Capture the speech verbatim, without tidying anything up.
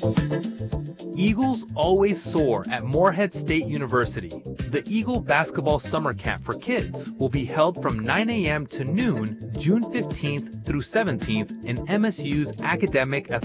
Eagles always soar at Morehead State University. The Eagle Basketball Summer Camp for Kids will be held from nine a m to noon, June fifteenth through seventeenth in M S U's Academic